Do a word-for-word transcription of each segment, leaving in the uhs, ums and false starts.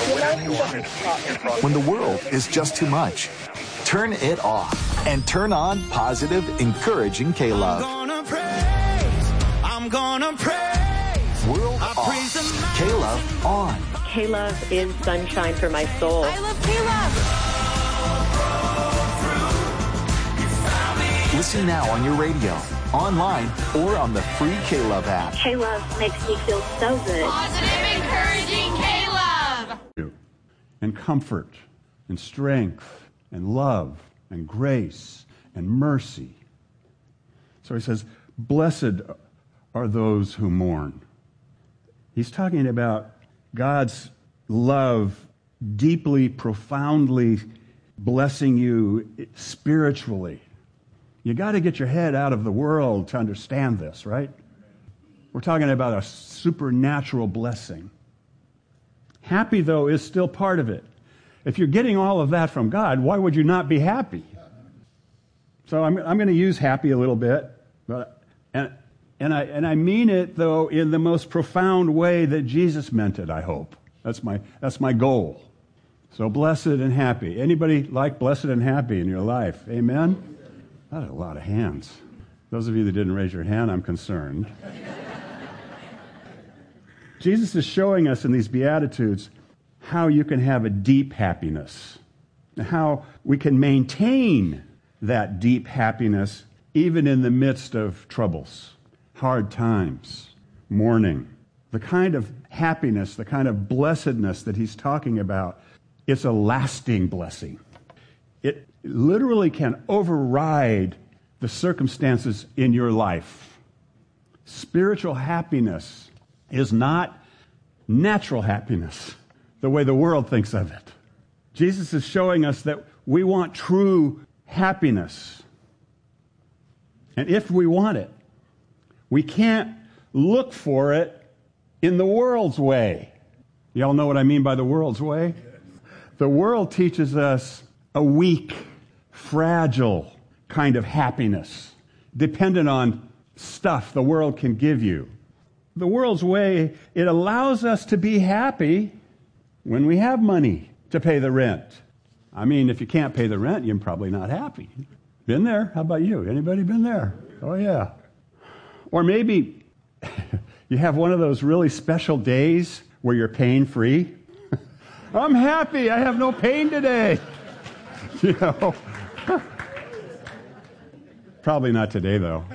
When the world is just too much, turn it off and turn on positive, encouraging K-Love. I'm gonna praise, I'm gonna praise. World off, K-Love on. K-Love is sunshine for my soul. I love K-Love. Listen now on your radio, online, or on the free K-Love app. K-Love makes me feel so good. Positive, encouraging K-Love. And comfort, and strength, and love, and grace, and mercy. So he says, blessed are those who mourn. He's talking about God's love deeply, profoundly blessing you spiritually. You got to get your head out of the world to understand this, right? We're talking about a supernatural blessing. Happy, though, is still part of it. If you're getting all of that from God, why would you not be happy? So I'm, I'm going to use happy a little bit, but and and I and I mean it though in the most profound way that Jesus meant it. I hope that's my that's my goal. So blessed and happy. Anybody like blessed and happy in your life? Amen. That's a lot of hands. Those of you that didn't raise your hand, I'm concerned. Jesus is showing us in these Beatitudes how you can have a deep happiness, how we can maintain that deep happiness even in the midst of troubles, hard times, mourning. The kind of happiness, the kind of blessedness that he's talking about, it's a lasting blessing. It literally can override the circumstances in your life. Spiritual happiness is not natural happiness, the way the world thinks of it. Jesus is showing us that we want true happiness. And if we want it, we can't look for it in the world's way. Y'all know what I mean by the world's way? The world teaches us a weak, fragile kind of happiness, dependent on stuff the world can give you. The world's way, it allows us to be happy when we have money to pay the rent. I mean, if you can't pay the rent, you're probably not happy. Been there? How about you? Anybody been there? Oh, yeah. Or maybe you have one of those really special days where you're pain-free. I'm happy. I have no pain today. You know. Probably not today, though.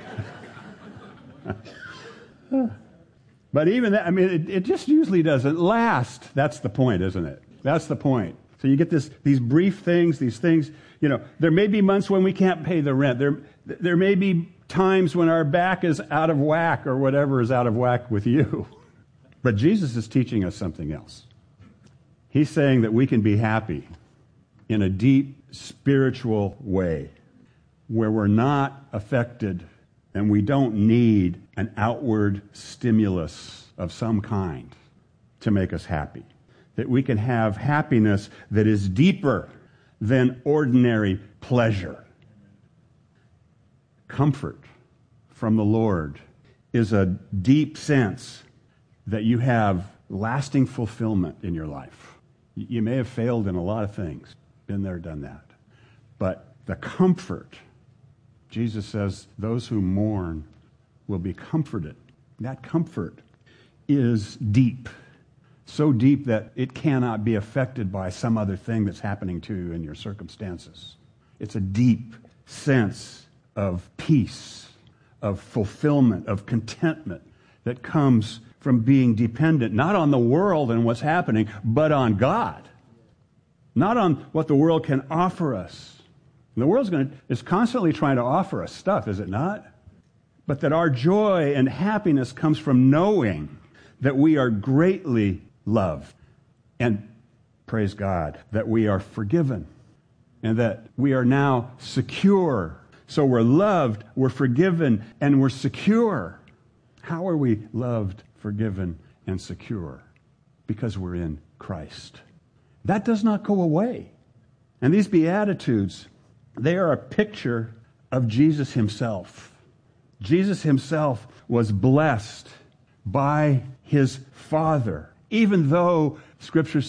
But even that, I mean, it, it just usually doesn't last. That's the point, isn't it? That's the point. So you get this, these brief things, these things, you know, there may be months when we can't pay the rent. There, there may be times when our back is out of whack or whatever is out of whack with you. But Jesus is teaching us something else. He's saying that we can be happy in a deep spiritual way where we're not affected and we don't need an outward stimulus of some kind to make us happy. That we can have happiness that is deeper than ordinary pleasure. Comfort from the Lord is a deep sense that you have lasting fulfillment in your life. You may have failed in a lot of things, been there, done that. But the comfort, Jesus says, those who mourn will be comforted. That comfort is deep, so deep that it cannot be affected by some other thing that's happening to you in your circumstances. It's a deep sense of peace, of fulfillment, of contentment that comes from being dependent, not on the world and what's happening, but on God. Not on what the world can offer us. And the world's going to, is constantly trying to offer us stuff, is it not? But that our joy and happiness comes from knowing that we are greatly loved. And praise God, that we are forgiven. And that we are now secure. So we're loved, we're forgiven, and we're secure. How are we loved, forgiven, and secure? Because we're in Christ. That does not go away. And these Beatitudes, they are a picture of Jesus himself. Jesus himself was blessed by his Father, even though Scripture